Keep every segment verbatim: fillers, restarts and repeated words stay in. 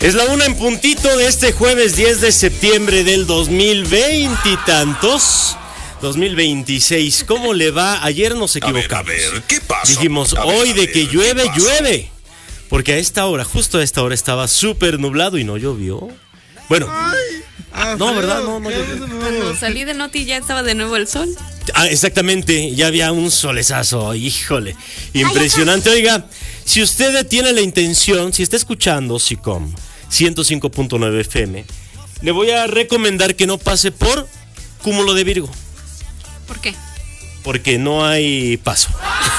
Es la una en puntito de este jueves diez de septiembre del dos mil veinte y tantos. dos mil veintiséis. ¿Cómo le va? Ayer nos equivocamos. A ver, a ver, ¿qué pasa? Dijimos, A ver, hoy a de ver, que llueve, ¿qué pasa? llueve. Porque a esta hora, justo a esta hora, estaba súper nublado y no llovió. Bueno, Ah, no, feo, ¿verdad? No, no ¿qué? llovió. Cuando salí de Noti ya estaba de nuevo el sol. Ah, exactamente, ya había un solezazo, híjole, impresionante. Oiga, si usted tiene la intención, si está escuchando SICOM ciento cinco punto nueve F M, le voy a recomendar que no pase por Cúmulo de Virgo, ¿Por qué? porque no hay paso.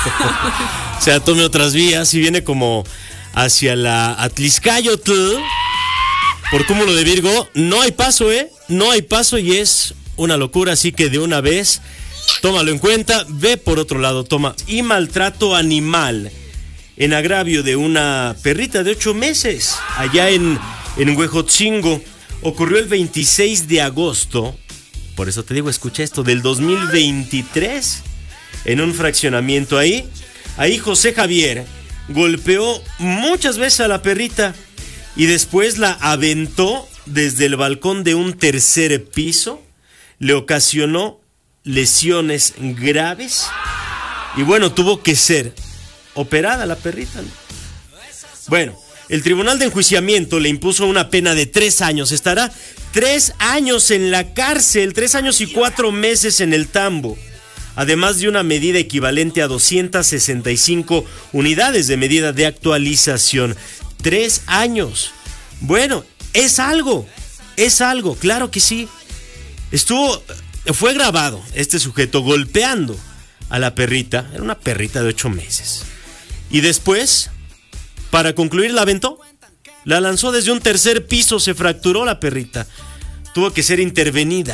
O sea, tome otras vías, si viene como hacia la Atlixcayotl, por Cúmulo de Virgo, no hay paso, ¿eh? No hay paso y es una locura, así que de una vez, tómalo en cuenta, ve por otro lado, toma. Y maltrato animal en agravio de una perrita de ocho meses, allá en, en Huejotzingo, ocurrió el veintiséis de agosto, por eso te digo, escucha esto, del dos mil veintitrés, en un fraccionamiento ahí, ahí José Javier golpeó muchas veces a la perrita y después la aventó desde el balcón de un tercer piso, le ocasionó lesiones graves y bueno, tuvo que ser operada la perrita, ¿no? Bueno, el Tribunal de Enjuiciamiento le impuso una pena de tres años, estará tres años en la cárcel, tres años y cuatro meses en el tambo, además de una medida equivalente a doscientas sesenta y cinco unidades de medida de actualización. Tres años. Bueno, es algo, es algo, claro que sí. Estuvo, fue grabado este sujeto golpeando a la perrita, era una perrita de ocho meses. Y después, para concluir, la aventó, la lanzó desde un tercer piso, se fracturó la perrita, tuvo que ser intervenida.